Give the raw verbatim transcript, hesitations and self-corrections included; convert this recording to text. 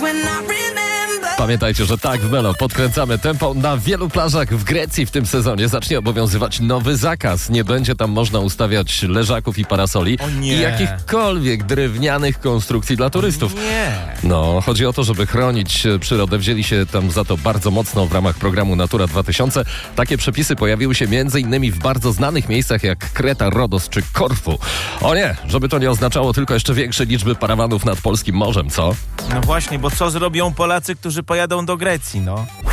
Pamiętajcie, że tak w Melo podkręcamy tempo. Na wielu plażach w Grecji w tym sezonie zacznie obowiązywać nowy zakaz. Nie będzie tam można ustawiać leżaków i parasoli O nie. i jakichkolwiek drewnianych konstrukcji dla turystów. Nie. No, chodzi o to, żeby chronić przyrodę. Wzięli się tam za to bardzo mocno w ramach programu Natura dwa tysiące. Takie przepisy pojawiły się między innymi w bardzo znanych miejscach jak Kreta, Rodos czy Korfu. O nie, żeby to nie oznaczało tylko jeszcze większej liczby parawanów nad polskim morzem, co? No właśnie, bo co zrobią Polacy, którzy pojadą do Grecji, no?